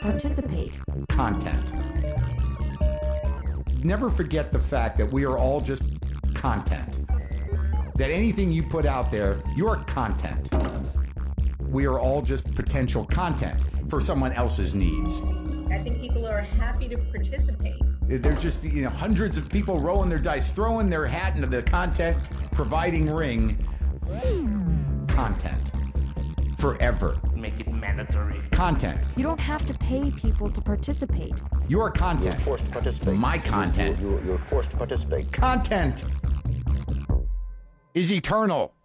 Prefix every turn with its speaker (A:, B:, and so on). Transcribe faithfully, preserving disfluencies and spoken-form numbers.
A: participate.
B: Content. Never forget the fact that we are all just content. That anything you put out there, you're content. We are all just potential content for someone else's needs.
C: I think people are happy to participate.
B: There's just, you know, hundreds of people rolling their dice, throwing their hat into the content providing ring. Content. Forever.
D: Make it mandatory.
B: Content.
A: You don't have to pay people to participate.
B: Your content.
E: You're forced to participate.
B: My content.
E: You, you, you're forced to participate.
B: Content is eternal.